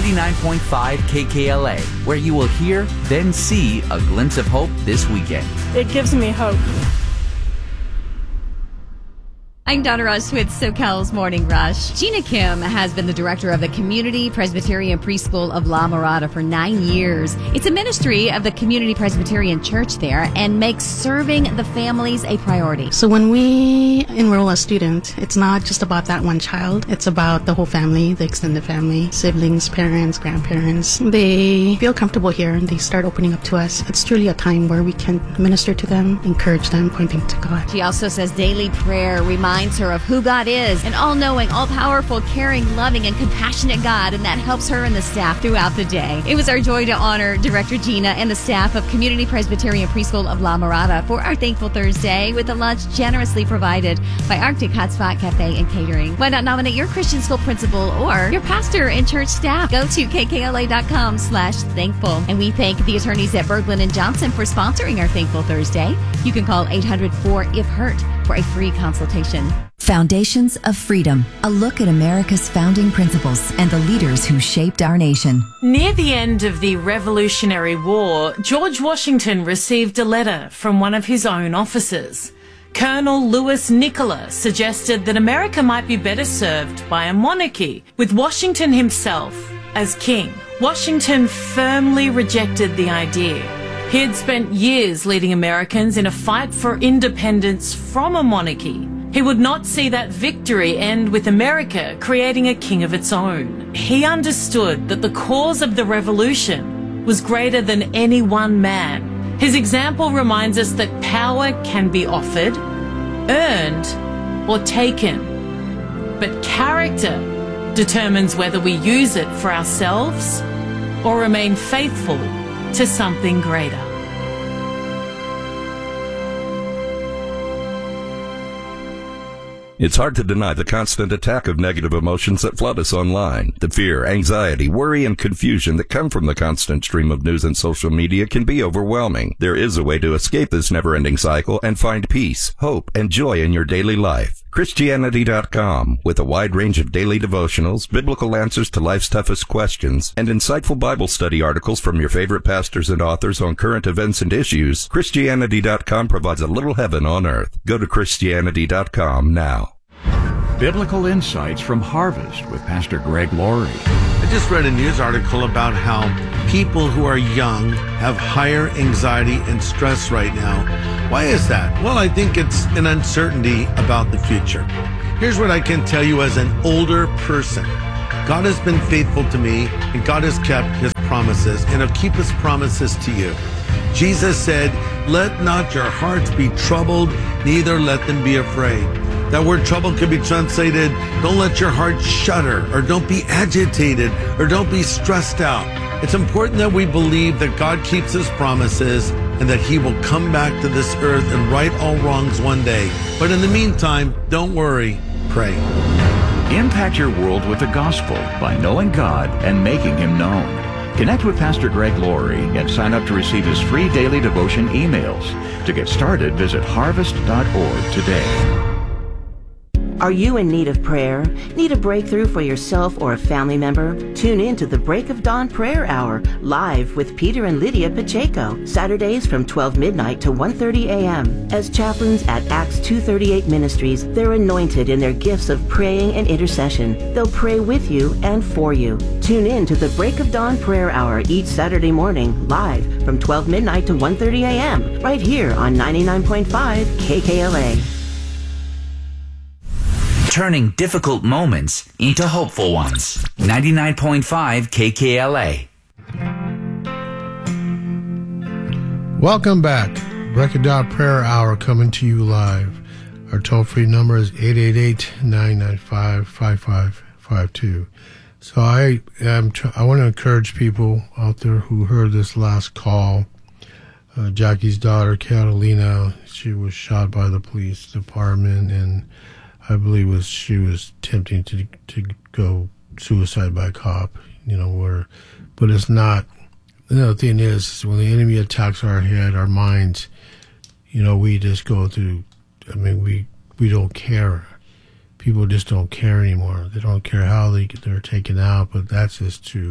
99.5 KKLA, where you will hear, then see a glimpse of hope this weekend. It gives me hope. I'm Donna Rush with SoCal's Morning Rush. Gina Kim has been the director of the Community Presbyterian Preschool of La Mirada for 9 years. It's a ministry of the Community Presbyterian Church there and makes serving the families a priority. So when we enroll a student, it's not just about that one child. It's about the whole family, the extended family, siblings, parents, grandparents. They feel comfortable here and they start opening up to us. It's truly a time where we can minister to them, encourage them, pointing to God. She also says daily prayer reminds her of who God is, an all-knowing, all-powerful, caring, loving, and compassionate God, and that helps her and the staff throughout the day. It was our joy to honor Director Gina and the staff of Community Presbyterian Preschool of La Mirada for our Thankful Thursday with a lunch generously provided by Arctic Hotspot Cafe and Catering. Why not nominate your Christian school principal or your pastor and church staff? Go to kkla.com/thankful. And we thank the attorneys at Berglund & Johnson for sponsoring our Thankful Thursday. You can call 800-4-IF-HURT for a free consultation. Foundations of Freedom, a look at America's founding principles and the leaders who shaped our nation. Near the end of the Revolutionary War, George Washington received a letter from one of his own officers. Colonel Louis Nicola suggested that America might be better served by a monarchy, with Washington himself as king. Washington firmly rejected the idea. He had spent years leading Americans in a fight for independence from a monarchy. He would not see that victory end with America creating a king of its own. He understood that the cause of the revolution was greater than any one man. His example reminds us that power can be offered, earned, or taken. But character determines whether we use it for ourselves or remain faithful to something greater. It's hard to deny the constant attack of negative emotions that flood us online. The fear, anxiety, worry, and confusion that come from the constant stream of news and social media can be overwhelming. There is a way to escape this never-ending cycle and find peace, hope, and joy in your daily life. Christianity.com, with a wide range of daily devotionals, biblical answers to life's toughest questions, and insightful Bible study articles from your favorite pastors and authors on current events and issues, Christianity.com provides a little heaven on earth. Go to Christianity.com now. Biblical Insights from Harvest with Pastor Greg Laurie. I just read a news article about how people who are young have higher anxiety and stress right now. Why is that? Well, I think it's an uncertainty about the future. Here's what I can tell you as an older person. God has been faithful to me, and God has kept his promises, and he'll keep his promises to you. Jesus said, "Let not your hearts be troubled, neither let them be afraid." That word trouble could be translated, don't let your heart shudder, or don't be agitated, or don't be stressed out. It's important that we believe that God keeps his promises and that he will come back to this earth and right all wrongs one day. But in the meantime, don't worry, pray. Impact your world with the gospel by knowing God and making him known. Connect with Pastor Greg Laurie and sign up to receive his free daily devotion emails. To get started, visit harvest.org today. Are you in need of prayer? Need a breakthrough for yourself or a family member? Tune in to the Break of Dawn Prayer Hour, live with Peter and Lydia Pacheco, Saturdays from 12 midnight to 1:30 a.m. As chaplains at Acts 238 Ministries, they're anointed in their gifts of praying and intercession. They'll pray with you and for you. Tune in to the Break of Dawn Prayer Hour each Saturday morning, live from 12 midnight to 1:30 a.m. right here on 99.5 KKLA. Turning difficult moments into hopeful ones. 99.5 KKLA. Welcome back. Break of Dawn Prayer Hour coming to you live. Our toll-free number is 888-995-5552. So I want to encourage people out there who heard this last call. Jackie's daughter, Catalina, she was shot by the police department, and I believe she was attempting to go suicide by cop, but it's not. The thing is, when the enemy attacks our head, our minds, we just go through, we don't care. People just don't care anymore. They don't care how they're taken out, but that's just to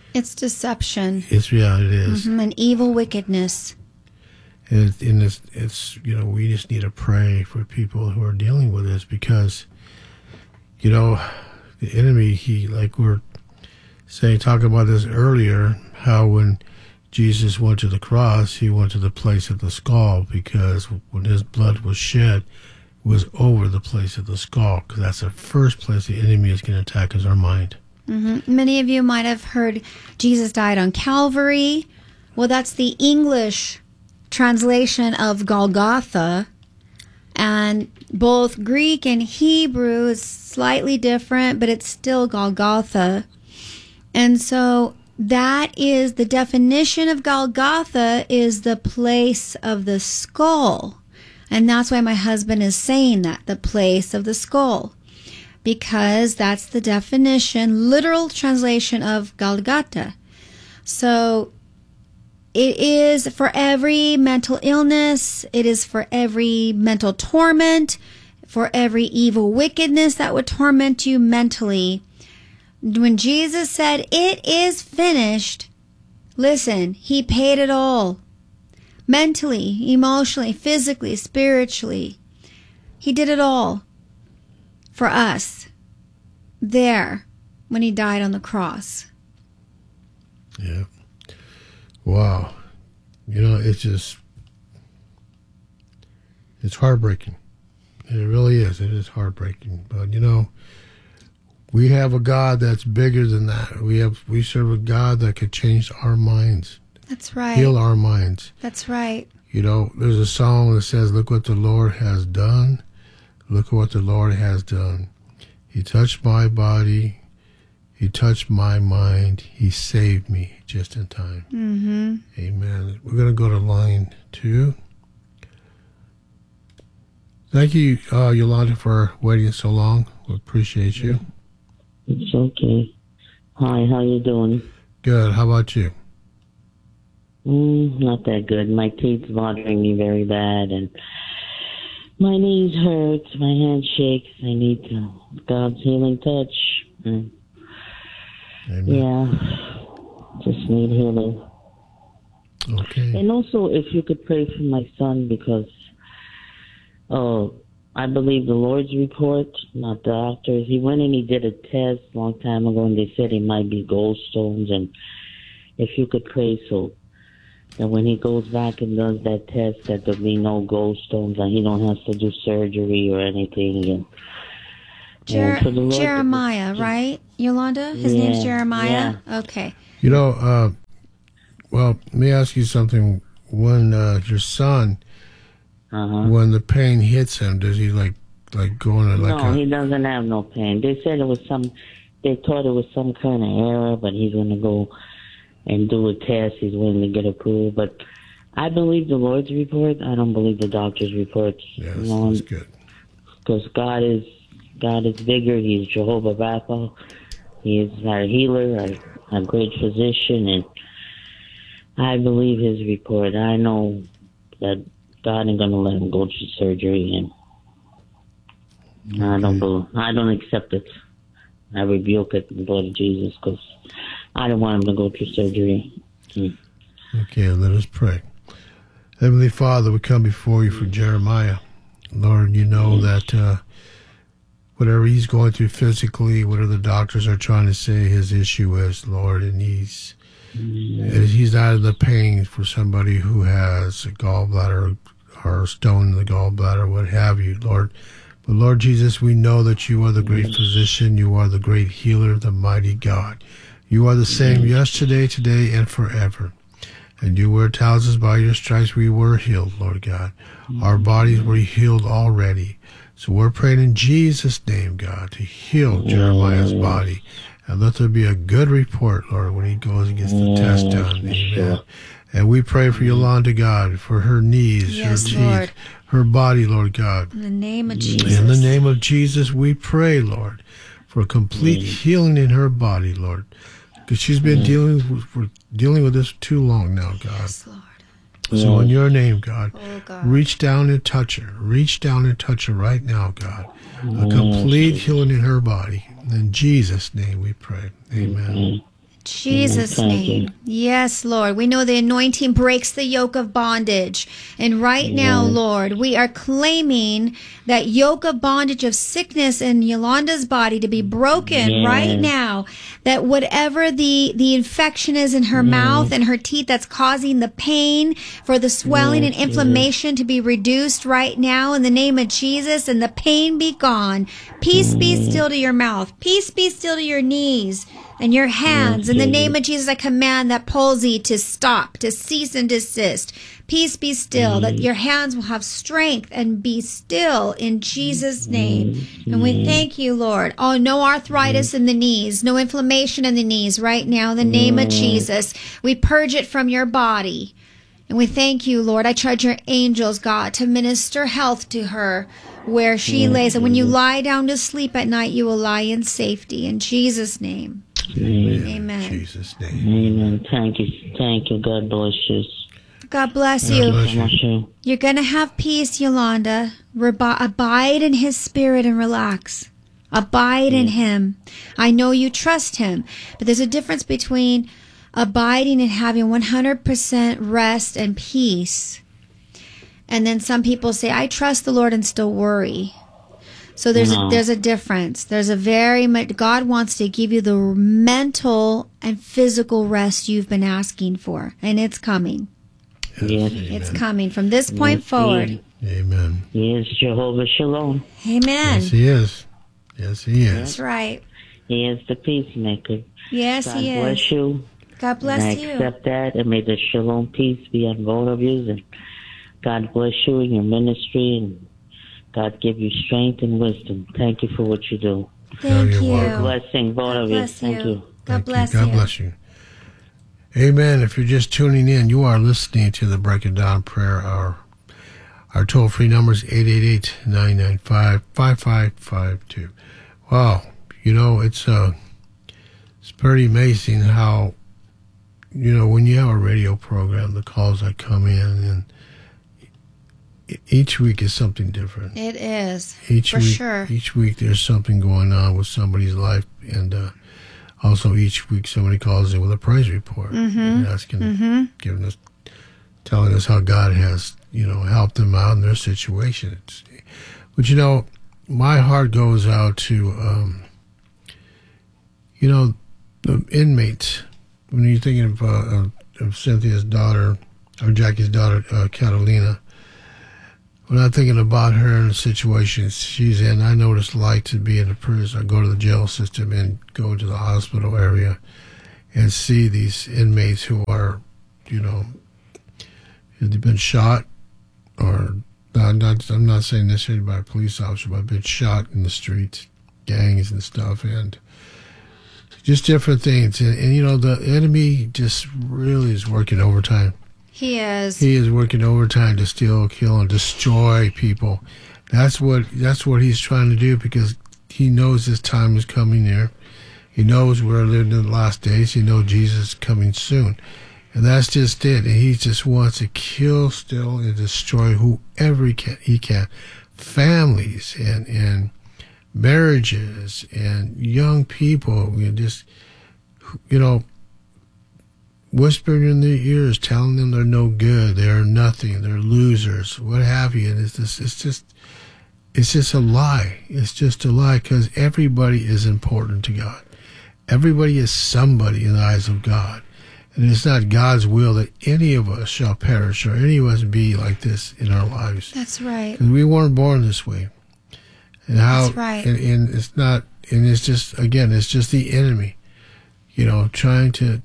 It's deception. It is. And evil wickedness. And it's we just need to pray for people who are dealing with this, because, the enemy, like we're talking about this earlier, how when Jesus went to the cross, he went to the place of the skull, because when his blood was shed, it was over the place of the skull, because that's the first place the enemy is going to attack, is our mind. Many of you might have heard Jesus died on Calvary. Well, that's the English translation of Golgotha, and both Greek and Hebrew is slightly different, but it's still Golgotha. And so that is the definition of Golgotha, is the place of the skull. And that's why my husband is saying that, the place of the skull, because that's the definition, literal translation of Golgotha. So it is for every mental illness. It is for every mental torment, for every evil wickedness that would torment you mentally. When Jesus said, "It is finished," listen, he paid it all. Mentally, emotionally, physically, spiritually. He did it all for us there when he died on the cross. Yeah. Wow. It's heartbreaking. It really is. It is heartbreaking. But, we have a God that's bigger than that. We serve a God that could change our minds. That's right. Heal our minds. That's right. There's a song that says, "Look what the Lord has done. Look at what the Lord has done. He touched my body. He touched my mind. He saved me just in time." Amen. We're going to go to line 2. Thank you, Yolanda, for waiting so long. We appreciate you. It's okay. Hi, how you doing? Good. How about you? Not that good. My teeth's bothering me very bad, and my knees hurt, my hand shakes. I need God's healing touch. Amen. Yeah, just need healing. Okay. And also, if you could pray for my son, because I believe the Lord's report, not the doctors. He went and he did a test a long time ago, and they said it might be gallstones. And if you could pray so that when he goes back and does that test, that there'll be no gallstones, and he don't have to do surgery or anything. And for the Lord, Jeremiah, right, Yolanda? His name's Jeremiah? Yeah. Okay. Well, let me ask you something. When your son, when the pain hits him, does he like go into No, he doesn't have no pain. They said they thought it was some kind of error, but he's going to go and do a test. He's willing to get approved. But I believe the Lord's report. I don't believe the doctor's reports. Yes, that's good. Because God is bigger. He's Jehovah Rapha. He is our healer, our great physician, and I believe his report. I know that God ain't gonna let him go through surgery, and I don't accept it. I rebuke it in the blood of Jesus, because I don't want him to go through surgery. Okay, let us pray. Heavenly Father, we come before you for Jeremiah. Lord, you know that whatever he's going through physically, whatever the doctors are trying to say his issue is, Lord, and he's out of the pain for somebody who has a gallbladder or a stone in the gallbladder, what have you, Lord. But Lord Jesus, we know that you are the great physician. You are the great healer, the mighty God. You are the same yesterday, today, and forever. And you were tells us by your stripes we were healed, Lord God. Our bodies were healed already. So we're praying in Jesus' name, God, to heal Jeremiah's body. And let there be a good report, Lord, when he goes and gets the test done. Amen. Sure. And we pray for Yolanda, God, for her knees, her teeth, Lord, her body, Lord God. In the name of Jesus. In the name of Jesus, we pray, Lord, for a complete healing in her body, Lord. Because she's been dealing with this too long now, God. Yes, Lord. So in your name, God, reach down and touch her. Reach down and touch her right now, God. A complete healing in her body. In Jesus' name we pray. Amen. Jesus' Thank name. you. Yes, Lord. We know the anointing breaks the yoke of bondage. And right now, Lord, we are claiming that yoke of bondage of sickness in Yolanda's body to be broken right now. That whatever the infection is in her mouth and her teeth that's causing the pain, for the swelling and inflammation to be reduced right now in the name of Jesus, and the pain be gone. Peace be still to your mouth. Peace be still to your knees and your hands. In the name of Jesus, I command that palsy to stop, to cease and desist. Peace be still, that your hands will have strength and be still in Jesus' name. And we thank you, Lord. Oh, no arthritis in the knees, no inflammation in the knees right now in the name of Jesus. We purge it from your body. And we thank you, Lord. I charge your angels, God, to minister health to her where she lays. And when you lie down to sleep at night, you will lie in safety. In Jesus' name. Amen. In Jesus' name. Amen. Thank you. Thank you. God bless you. God bless you. You're going to have peace, Yolanda. Abide in his spirit and relax. Abide in him. I know you trust him, but there's a difference between abiding and having 100% rest and peace. And then some people say, I trust the Lord and still worry. So there's a difference. There's a very much, God wants to give you the mental and physical rest you've been asking for. And it's coming. Yes. It's coming from this point forward. Amen. He is Jehovah Shalom. Amen. Yes, he is. Yes, he is. That's right. He is the peacemaker. Yes, God he is. bless you. God bless and I you. accept that, and may the Shalom peace be on both of you. And God bless you in your ministry, and God give you strength and wisdom. Thank you for what you do. Thank you. Blessing both of you. Thank you. God bless God you. bless you. Amen. If you're just tuning in, you are listening to the Break It Down Prayer Hour. Our toll-free number is 888-995-5552. Wow. You know, it's pretty amazing how, you know, when you have a radio program, the calls that come in, and each week is something different. It is. Each for week, sure. Each week there's something going on with somebody's life, and also each week somebody calls in with a praise report, and asking, giving us, telling us how God has, you know, helped them out in their situation. But you know, my heart goes out to, you know, the inmates. When you're thinking of Cynthia's daughter, or Jackie's daughter, Catalina. When I'm thinking about her and the situation she's in, I know what it's like to be in a prison. I go to the jail system and go to the hospital area and see these inmates who are, you know, they've been shot, or I'm not saying necessarily by a police officer, but been shot in the streets, gangs and stuff, and just different things. And you know, the enemy just really is working overtime. He is. He is working overtime to steal, kill, and destroy people. That's what he's trying to do, because he knows his time is coming near. He knows we're living in the last days. He knows Jesus is coming soon. And that's just it. And he just wants to kill, steal, and destroy whoever he can. Families and marriages and young people. Just, you know, whispering in their ears, telling them they're no good, they're nothing, they're losers, what have you. And it's just a lie. It's just a lie, because everybody is important to God. Everybody is somebody in the eyes of God. And it's not God's will that any of us shall perish, or any of us be like this in our lives. That's right. Because we weren't born this way. And how, that's right. And it's not, and it's just, again, it's just the enemy, you know, trying to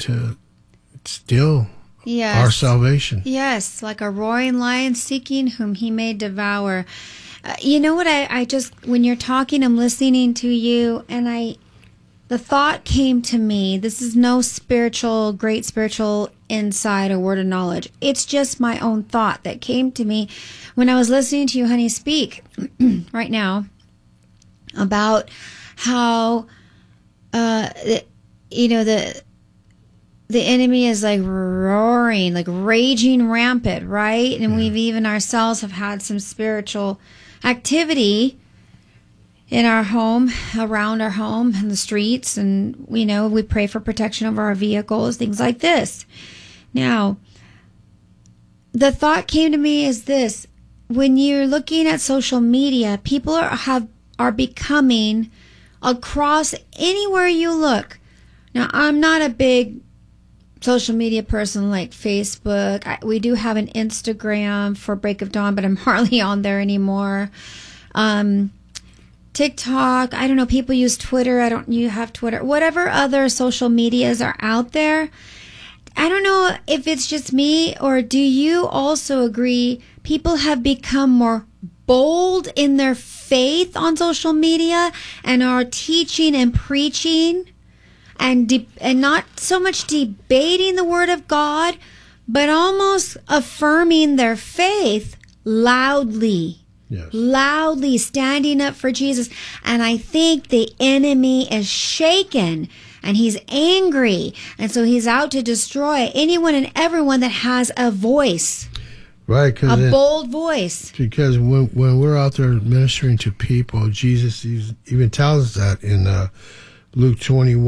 steal our salvation. Yes, like a roaring lion seeking whom he may devour. You know what, I just, when you're talking, I'm listening to you, and the thought came to me, this is no great spiritual insight or word of knowledge. It's just my own thought that came to me when I was listening to you, honey, speak right now about how, you know, the enemy is like roaring, like raging rampant, right? And we've even ourselves have had some spiritual activity in our home, around our home, in the streets, and we pray for protection of our vehicles, things like this. Now, the thought came to me is this: when you're looking at social media, people are becoming, across anywhere you look. Now, I'm not a big social media person like Facebook. We do have an Instagram for Break of Dawn, but I'm hardly on there anymore. TikTok, I don't know, people use Twitter. You have Twitter. Whatever other social medias are out there, I don't know if it's just me, or do you also agree people have become more bold in their faith on social media and are teaching and preaching and not so much debating the Word of God, but almost affirming their faith loudly. Yes. Loudly standing up for Jesus. And I think the enemy is shaken and he's angry. And so he's out to destroy anyone and everyone that has a voice. Right. A bold voice. Because when we're out there ministering to people, Jesus even tells us that in Luke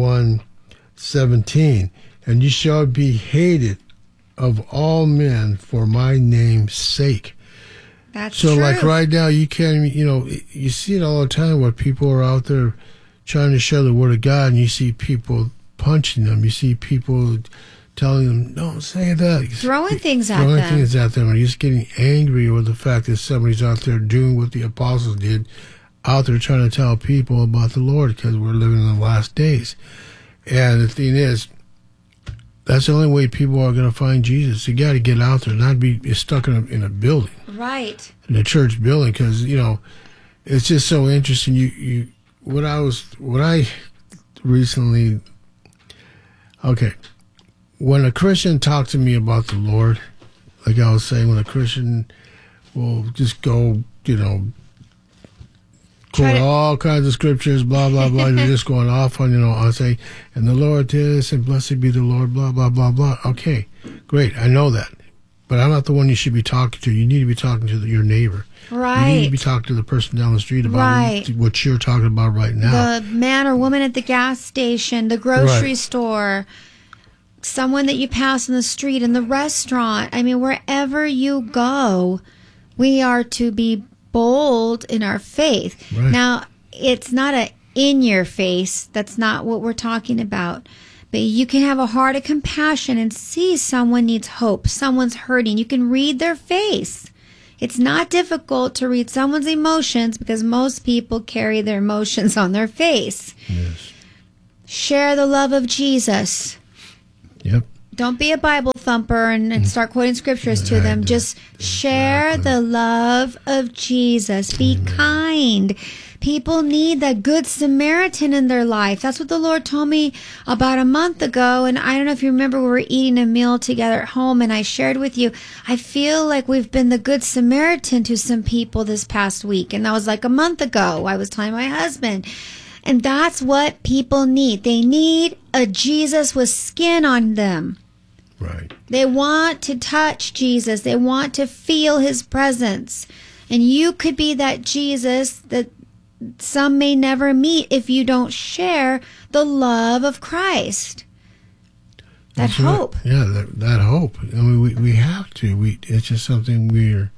21:17. And you shall be hated of all men for my name's sake. That's so true. Like right now, you can't, you see it all the time where people are out there trying to share the Word of God, and you see people punching them. You see people telling them, don't say that. Throwing things at Throwing them. things at them. And you're just getting angry over the fact that somebody's out there doing what the apostles did, out there trying to tell people about the Lord, because we're living in the last days. And the thing is, that's the only way people are going to find Jesus. You got to get out there, not be stuck in a building. Right. In a church building, because, it's just so interesting. What I recently, okay, when a Christian talked to me about the Lord, like I was saying, when a Christian will just go, quote all kinds of scriptures, blah, blah, blah, they're just going off on, I'll say, and the Lord this, and blessed be the Lord, blah, blah, blah, blah. Okay, great, I know that. But I'm not the one you should be talking to. You need to be talking to your neighbor. Right. You need to be talking to the person down the street about what you're talking about right now. The man or woman at the gas station, the grocery store, someone that you pass in the street, in the restaurant. I mean, wherever you go, we are to be bold in our faith. Right. Now, it's not in your face. That's not what we're talking about. But you can have a heart of compassion and see someone needs hope. Someone's hurting. You can read their face. It's not difficult to read someone's emotions because most people carry their emotions on their face. Yes. Share the love of Jesus. Yep. Don't be a Bible thumper and start quoting scriptures to them. Just share the love of Jesus. Be kind. People need that good Samaritan in their life. That's what the Lord told me about a month ago. And I don't know if you remember, we were eating a meal together at home and I shared with you, I feel like we've been the good Samaritan to some people this past week. And that was like a month ago. I was telling my husband. And that's what people need. They need a Jesus with skin on them. Right. They want to touch Jesus. They want to feel his presence. And you could be that Jesus that some may never meet if you don't share the love of Christ. That hope. Right. Yeah, that hope. I mean, we have to. It's just something we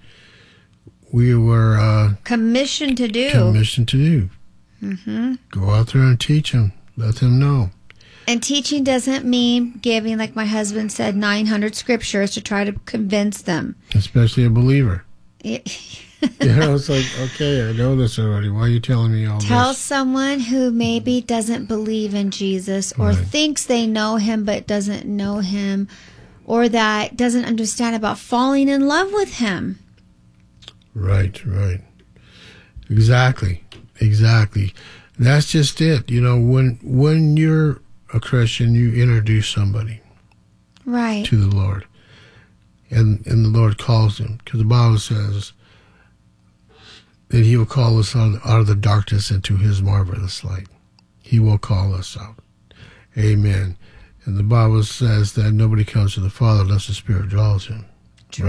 were commissioned to do. Mm-hmm. Go out there and teach them. Let them know. And teaching doesn't mean giving, like my husband said, 900 scriptures to try to convince them. Especially a believer. It's like, okay, I know this already. Why are you telling me all this? Tell someone who maybe doesn't believe in Jesus or thinks they know him but doesn't know him, or that doesn't understand about falling in love with him. Right. Exactly. That's just it. When you're a Christian, you introduce somebody to the Lord. And the Lord calls them, because the Bible says that he will call us out of the darkness into his marvelous light. He will call us out. Amen. And the Bible says that nobody comes to the Father unless the Spirit draws him.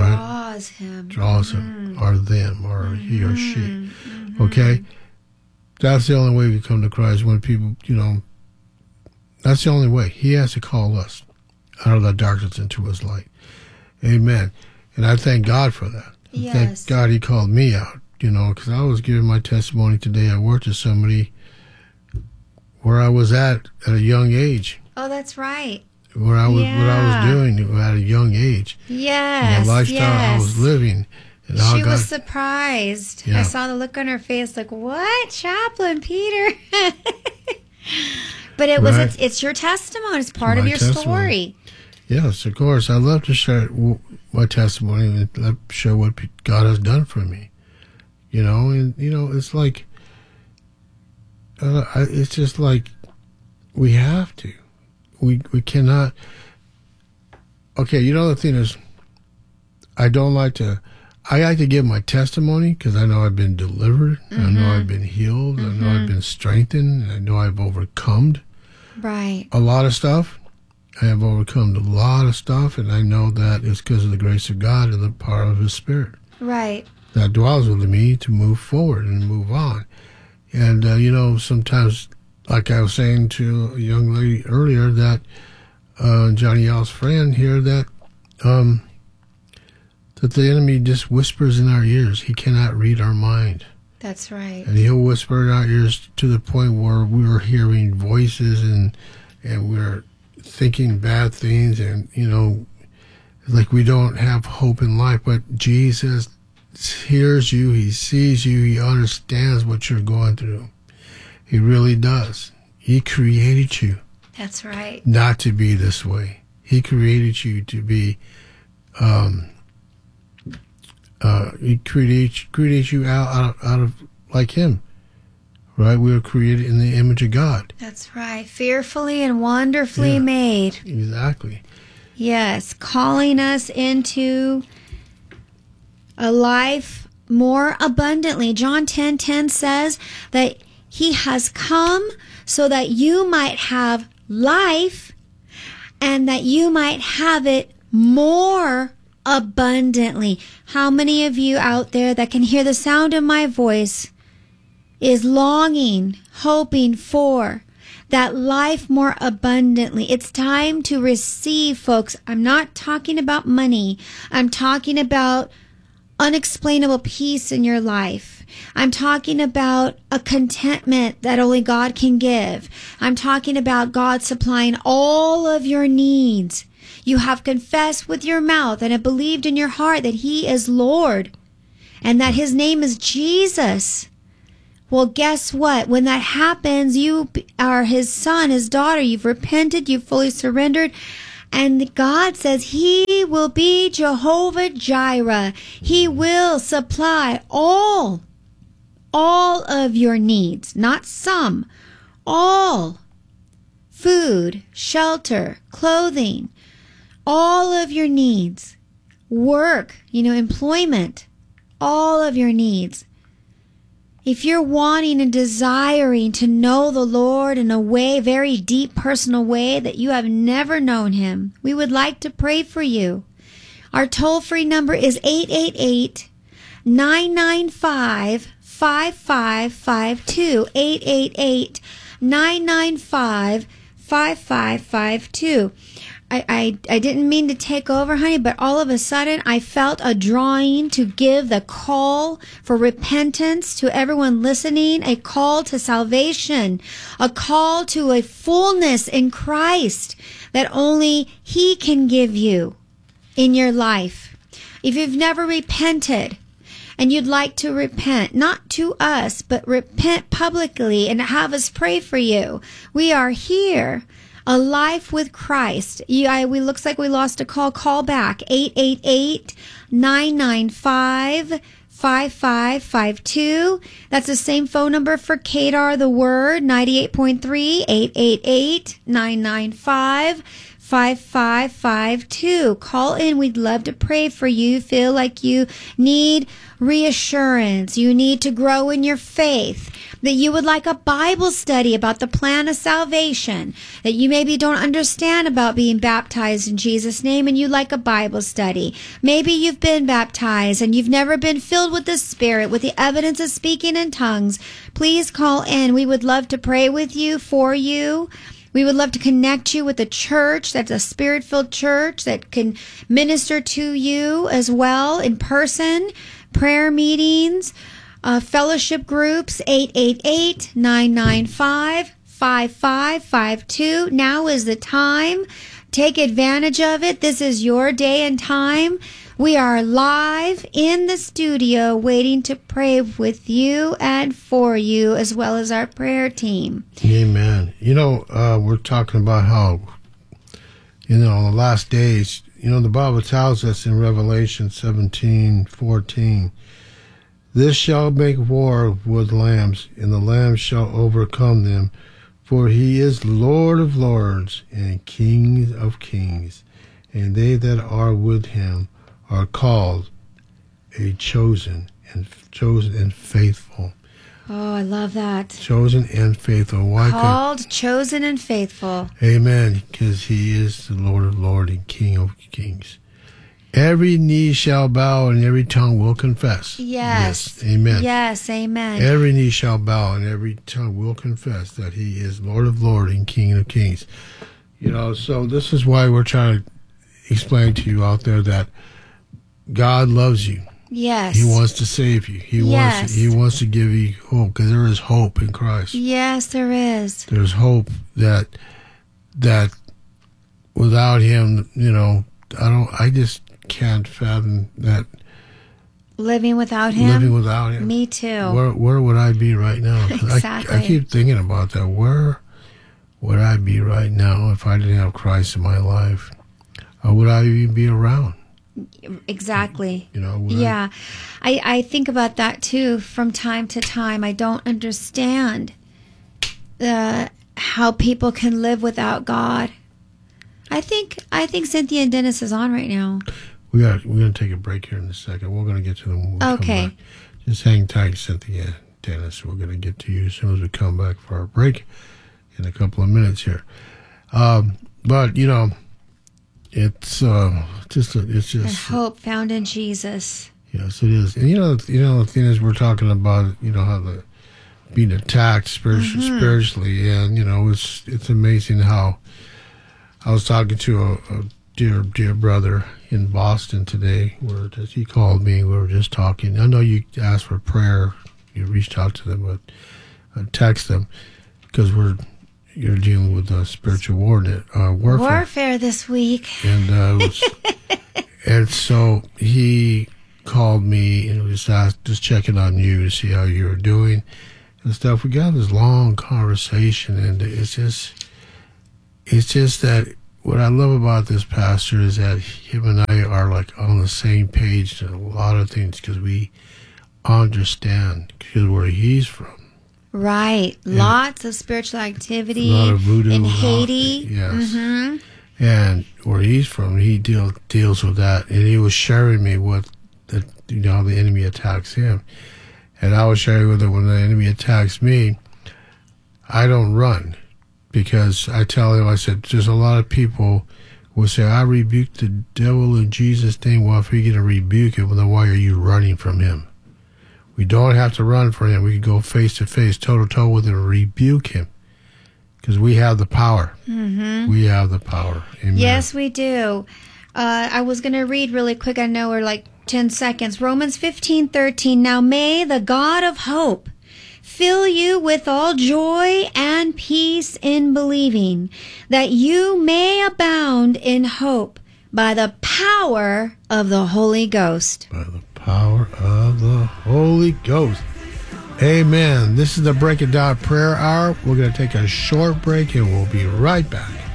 Draws him. Draws him, or them, or he or she. Okay? That's the only way we come to Christ, when people, that's the only way. He has to call us out of the darkness into his light. Amen. And I thank God for that. Yes. Thank God he called me out, because I was giving my testimony today. I worked with somebody where I was at a young age. Oh, that's right. What I was doing at a young age. Yes. The lifestyle I was living. And how She God, was surprised. Yeah. I saw the look on her face like, what? Chaplain Peter? But it was, Right. it's your testimony. It's part of my your testimony. story. Yes, of course. I love to share my testimony and share what God has done for me. It's like, it's just like we have to. We cannot. Okay, the thing is, I like to give my testimony because I know I've been delivered. Mm-hmm. I know I've been healed. Mm-hmm. I know I've been strengthened. I know I've overcome Right. a lot of stuff. I have overcome a lot of stuff, and I know that it's because of the grace of God and the power of his Spirit Right. that dwells within me to move forward and move on. And, sometimes, like I was saying to a young lady earlier, that Johnny Yell's friend here, that the enemy just whispers in our ears. He cannot read our mind. That's right. And he'll whisper in our ears to the point where we're hearing voices and we're thinking bad things, and, like we don't have hope in life. But Jesus hears you, he sees you, he understands what you're going through. He really does. He created you That's right. not to be this way. He created you to be, he created you out of like him, right? We were created in the image of God. That's right. Fearfully and wonderfully made. Exactly. Yes. Calling us into a life more abundantly. John 10:10 says that he has come so that you might have life and that you might have it more abundantly. How many of you out there that can hear the sound of my voice is longing, hoping for that life more abundantly? It's time to receive, folks. I'm not talking about money. I'm talking about unexplainable peace in your life. I'm talking about a contentment that only God can give. I'm talking about God supplying all of your needs. You have confessed with your mouth and have believed in your heart that he is Lord and that his name is Jesus. Well, guess what? When that happens, you are his son, his daughter. You've repented, you've fully surrendered. And God says he will be Jehovah Jireh. He will supply all of your needs, not some, all. Food, shelter, clothing, all of your needs. Work, employment, all of your needs. If you're wanting and desiring to know the Lord in a way, very deep, personal way that you have never known him, we would like to pray for you. Our toll-free number is 888-995-5552. 888-995-5552. I didn't mean to take over, honey, but all of a sudden I felt a drawing to give the call for repentance to everyone listening, a call to salvation, a call to a fullness in Christ that only he can give you in your life. If you've never repented and you'd like to repent, not to us, but repent publicly and have us pray for you, we are here. A life with Christ. We looks like we lost a call. Call back. 888-995-5552. That's the same phone number for Kadar the Word, 98.3, 888-995-5552. 5552. Call in. We'd love to pray for you. Feel like you need reassurance. You need to grow in your faith. That you would like a Bible study about the plan of salvation. That you maybe don't understand about being baptized in Jesus' name and you'd like a Bible study. Maybe you've been baptized and you've never been filled with the Spirit, with the evidence of speaking in tongues. Please call in. We would love to pray with you, for you. We would love to connect you with a church that's a Spirit-filled church that can minister to you as well in person, prayer meetings, fellowship groups. 888-995-5552. Now is the time. Take advantage of it. This is your day and time. We are live in the studio waiting to pray with you and for you, as well as our prayer team. Amen. We're talking about how, in the last days, the Bible tells us in Revelation 17:14, this shall make war with lambs, and the lambs shall overcome them, for he is Lord of lords and King of kings, and they that are with him are called a chosen and faithful. Oh, I love that. Chosen and faithful. Called, chosen, and faithful. Amen. Because he is the Lord of lords and King of kings. Every knee shall bow and every tongue will confess. Yes. Amen. Yes, amen. Every knee shall bow and every tongue will confess that he is Lord of lords and King of kings. So this is why we're trying to explain to you out there that God loves you. Yes. He wants to save you. He wants to give you hope, because there is hope in Christ. Yes, there is. There's hope that without him, I just can't fathom that. Living without him? Living without him. Me too. Where would I be right now? Exactly. I keep thinking about that. Where would I be right now if I didn't have Christ in my life? Or would I even be around? Exactly. I think about that too from time to time. I don't understand how people can live without God. I think Cynthia and Dennis is on right now. We're going to take a break here in a second. We're going to get to them when we come back. Just hang tight, Cynthia and Dennis. We're going to get to you as soon as we come back for our break in a couple of minutes here. But it's just the hope found in Jesus. Yes, it is. And the thing is, we're talking about how the being attacked spiritually, and it's amazing how I was talking to a dear brother in Boston today, where he called me. We were just talking. I know you asked for prayer. You reached out to them, but I text them because you're dealing with spiritual warfare this week. And and so he called me and just checking on you to see how you were doing and stuff. We got this long conversation, and it's just that what I love about this pastor is that him and I are like on the same page in a lot of things, because we understand where he's from. Right. Lots of spiritual activity. A lot of voodoo in Haiti. Yes. And where he's from, he deals with that. And he was sharing me what how the enemy attacks him. And I was sharing with him, when the enemy attacks me, I don't run. Because I tell him, I said, there's a lot of people will say, I rebuke the devil in Jesus' name. Well, if you're going to rebuke him, then why are you running from him? We don't have to run for him. We can go face to face, toe to toe with him, and rebuke him, because we have the power. We have the power. Amen. Yes, we do. I was going to read really quick. I know we're like 10 seconds. Romans 15:13. Now may the God of hope fill you with all joy and peace in believing, that you may abound in hope by the power of the Holy Ghost. By the power of the Holy Ghost. Amen. This is the Break It Down Prayer Hour. We're going to take a short break and we'll be right back.